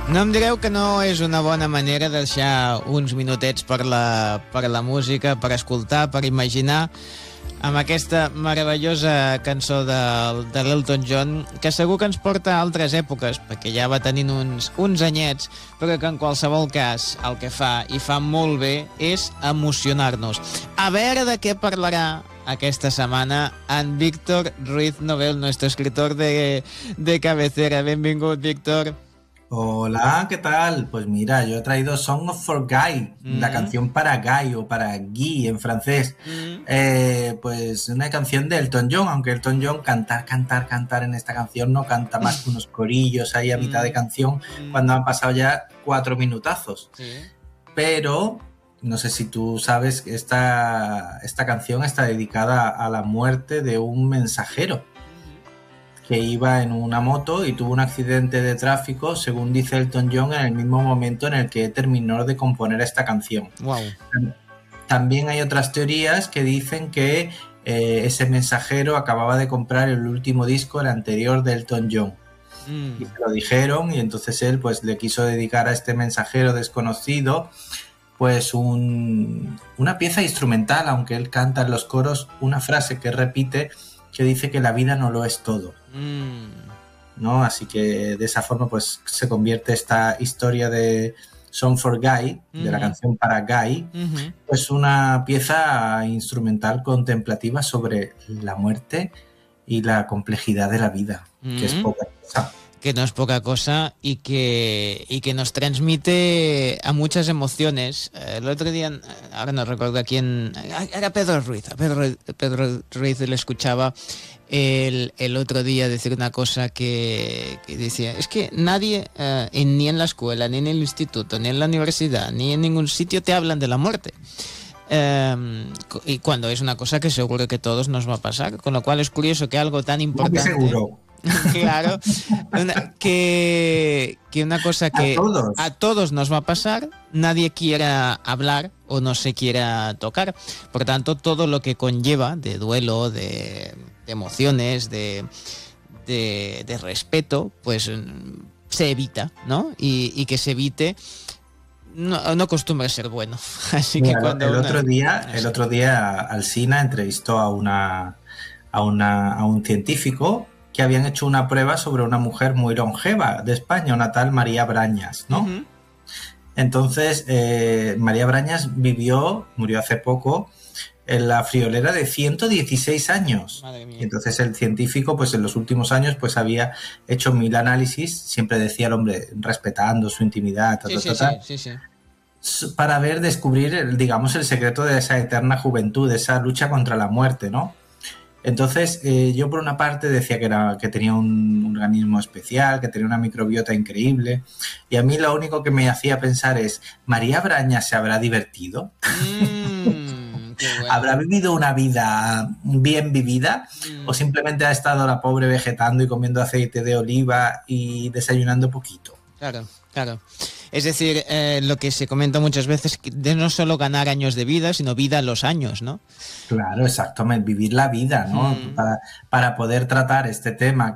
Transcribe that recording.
No em direu que no és una bona manera de deixar uns minutets per la música, per escoltar, per imaginar, amb aquesta meravellosa cançó de l'Elton John, que segur que ens porta a altres èpoques, perquè ja va tenint uns anyets, però que en qualsevol cas el que fa, i fa molt bé, és emocionar-nos. A veure de què parlarà esta semana en Víctor Ruiz Novel, nuestro escritor de cabecera. Benvingut, Víctor. Hola, ¿qué tal? Pues mira, yo he traído Song for Guy, la canción para Guy o para Guy en francés. Pues una canción de Elton John, aunque Elton John cantar en esta canción no canta más que unos corillos ahí a mitad de canción cuando han pasado ya 4 minutazos. Sí. Pero no sé si tú sabes que esta canción está dedicada a la muerte de un mensajero que iba en una moto y tuvo un accidente de tráfico, según dice Elton John, en el mismo momento en el que terminó de componer esta canción. Wow. También hay otras teorías que dicen que ese mensajero acababa de comprar el último disco, el anterior de Elton John. Y se lo dijeron, y entonces él pues le quiso dedicar a este mensajero desconocido pues una pieza instrumental, aunque él canta en los coros una frase que repite, que dice que la vida no lo es todo. ¿No? Así que de esa forma pues se convierte esta historia de Song for Guy, de la canción para Guy, pues una pieza instrumental contemplativa sobre la muerte y la complejidad de la vida, que es poca cosa. Que no es poca cosa y que nos transmite a muchas emociones. El otro día, ahora no recuerdo a quién, era Pedro Ruiz. A Pedro Ruiz le escuchaba el otro día decir una cosa que decía, es que nadie, ni en la escuela, ni en el instituto, ni en la universidad, ni en ningún sitio te hablan de la muerte. Y cuando es una cosa que seguro que todos nos va a pasar, con lo cual es curioso que algo tan importante... Seguro. Claro, que una cosa que a todos nos va a pasar, nadie quiera hablar o no se quiera tocar. Por tanto, todo lo que conlleva de duelo, de emociones, de respeto, pues se evita, ¿no? Y que se evite no acostumbra a ser bueno. Así que cuando el otro día Alsina entrevistó a un científico que habían hecho una prueba sobre una mujer muy longeva de España, una tal María Brañas, ¿no? Entonces, María Brañas murió hace poco en la friolera de 116 años. Madre mía. Y entonces el científico, pues en los últimos años, pues había hecho 1000 análisis, siempre decía el hombre, respetando su intimidad, para descubrir, digamos, el secreto de esa eterna juventud, de esa lucha contra la muerte, ¿no? Entonces, yo por una parte decía que tenía un organismo especial, que tenía una microbiota increíble, y a mí lo único que me hacía pensar es, ¿María Brañas se habrá divertido? Bueno. ¿Habrá vivido una vida bien vivida? ¿O simplemente ha estado la pobre vegetando y comiendo aceite de oliva y desayunando poquito? Claro. Es decir, lo que se comenta muchas veces, de no solo ganar años de vida, sino vida a los años, ¿no? Claro, exactamente, vivir la vida, ¿no? Para poder tratar este tema